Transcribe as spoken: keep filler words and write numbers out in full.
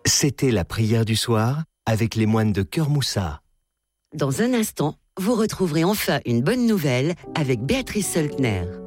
C'était la prière du soir avec les moines de Cœur Moussa. Dans un instant, vous retrouverez enfin une bonne nouvelle avec Béatrice Soltner.